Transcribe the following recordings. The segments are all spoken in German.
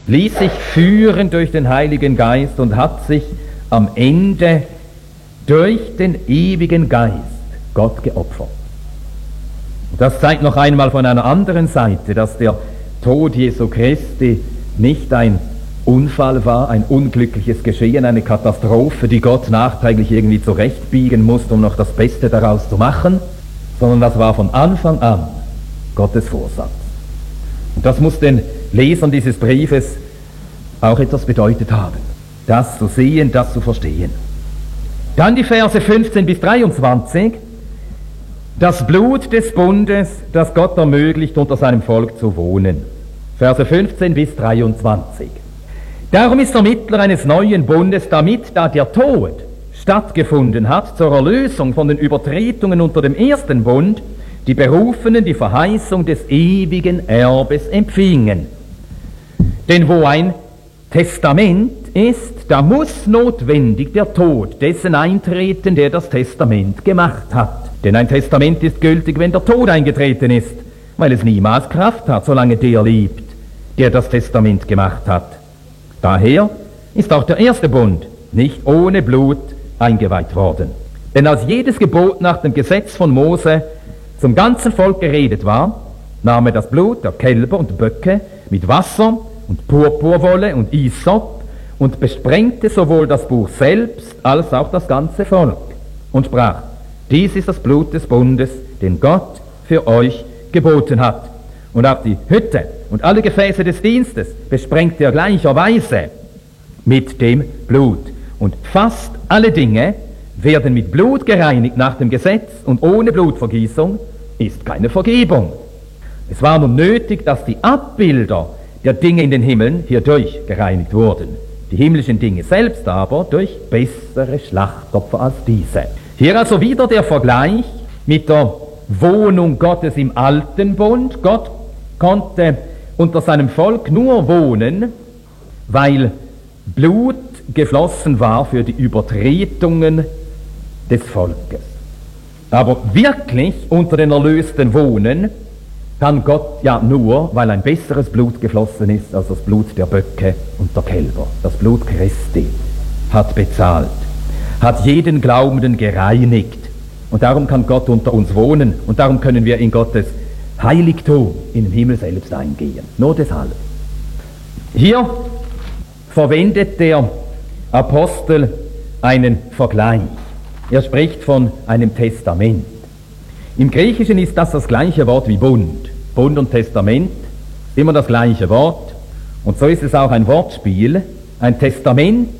ließ sich führen durch den Heiligen Geist und hat sich am Ende durch den ewigen Geist Gott geopfert. Das zeigt noch einmal von einer anderen Seite, dass der Tod Jesu Christi nicht ein Unfall war, ein unglückliches Geschehen, eine Katastrophe, die Gott nachträglich irgendwie zurechtbiegen musste, um noch das Beste daraus zu machen, sondern das war von Anfang an Gottes Vorsatz. Und das muss den Lesern dieses Briefes auch etwas bedeutet haben, das zu sehen, das zu verstehen. Dann die Verse 15 bis 23, das Blut des Bundes, das Gott ermöglicht, unter seinem Volk zu wohnen. Verse 15 bis 23. Darum ist der Mittler eines neuen Bundes, damit, da der Tod stattgefunden hat, zur Erlösung von den Übertretungen unter dem ersten Bund, die Berufenen die Verheißung des ewigen Erbes empfingen. Denn wo ein Testament ist, da muss notwendig der Tod dessen eintreten, der das Testament gemacht hat. Denn ein Testament ist gültig, wenn der Tod eingetreten ist, weil es niemals Kraft hat, solange der lebt, der das Testament gemacht hat. Daher ist auch der erste Bund nicht ohne Blut eingeweiht worden. Denn als jedes Gebot nach dem Gesetz von Mose zum ganzen Volk geredet war, nahm er das Blut der Kälber und Böcke mit Wasser und Purpurwolle und Isop und besprengte sowohl das Buch selbst als auch das ganze Volk und sprach: Dies ist das Blut des Bundes, den Gott für euch geboten hat. Und auch die Hütte und alle Gefäße des Dienstes besprengte er gleicherweise mit dem Blut. Und fast alle Dinge werden mit Blut gereinigt nach dem Gesetz, und ohne Blutvergießung ist keine Vergebung. Es war nun nötig, dass die Abbilder der Dinge in den Himmeln hierdurch gereinigt wurden. Die himmlischen Dinge selbst aber durch bessere Schlachtopfer als diese. Hier also wieder der Vergleich mit der Wohnung Gottes im alten Bund. Gott konnte unter seinem Volk nur wohnen, weil Blut geflossen war für die Übertretungen des Volkes. Aber wirklich unter den Erlösten wohnen kann Gott ja nur, weil ein besseres Blut geflossen ist als das Blut der Böcke und der Kälber. Das Blut Christi hat bezahlt, hat jeden Glaubenden gereinigt. Und darum kann Gott unter uns wohnen, und darum können wir in Gottes Heiligtum in den Himmel selbst eingehen. Nur deshalb. Hier verwendet der Apostel einen Vergleich. Er spricht von einem Testament. Im Griechischen ist das gleiche Wort wie Bund. Bund und Testament, immer das gleiche Wort. Und so ist es auch ein Wortspiel. Ein Testament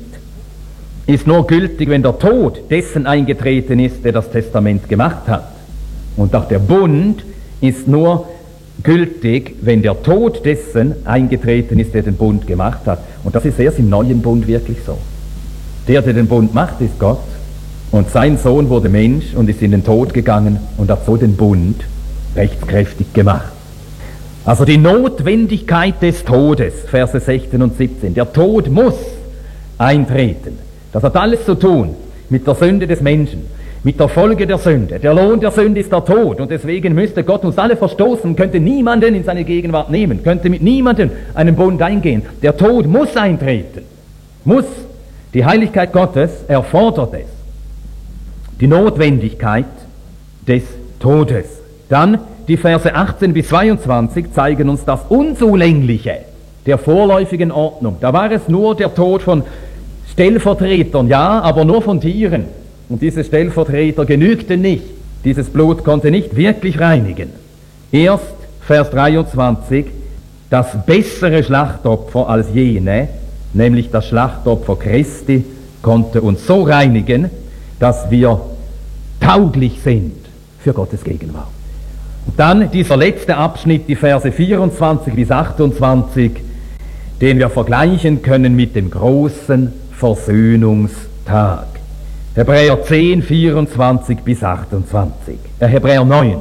ist nur gültig, wenn der Tod dessen eingetreten ist, der das Testament gemacht hat. Und auch der Bund ist nur gültig, wenn der Tod dessen eingetreten ist, der den Bund gemacht hat. Und das ist erst im neuen Bund wirklich so. Der den Bund macht, ist Gott. Und sein Sohn wurde Mensch und ist in den Tod gegangen und hat so den Bund rechtskräftig gemacht. Also die Notwendigkeit des Todes, Verse 16 und 17. Der Tod muss eintreten. Das hat alles zu tun mit der Sünde des Menschen, mit der Folge der Sünde. Der Lohn der Sünde ist der Tod, und deswegen müsste Gott uns alle verstoßen, könnte niemanden in seine Gegenwart nehmen, könnte mit niemandem einen Bund eingehen. Der Tod muss eintreten. Muss. Die Heiligkeit Gottes erfordert es. Die Notwendigkeit des Todes. Dann die Verse 18 bis 22 zeigen uns das Unzulängliche der vorläufigen Ordnung. Da war es nur der Tod von Stellvertretern, ja, aber nur von Tieren. Und diese Stellvertreter genügten nicht. Dieses Blut konnte nicht wirklich reinigen. Erst Vers 23, das bessere Schlachtopfer als jene, nämlich das Schlachtopfer Christi, konnte uns so reinigen, dass wir tauglich sind für Gottes Gegenwart. Und dann dieser letzte Abschnitt, die Verse 24 bis 28, den wir vergleichen können mit dem großen Versöhnungstag. Hebräer 10, 24 bis 28. Hebräer 9,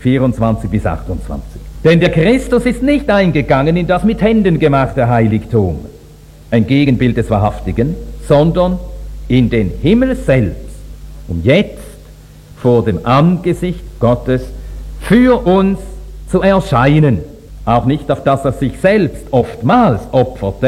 24 bis 28. Denn der Christus ist nicht eingegangen in das mit Händen gemachte Heiligtum, ein Gegenbild des Wahrhaftigen, sondern in den Himmel selbst, um jetzt vor dem Angesicht Gottes für uns zu erscheinen. Auch nicht auf das er sich selbst oftmals opferte,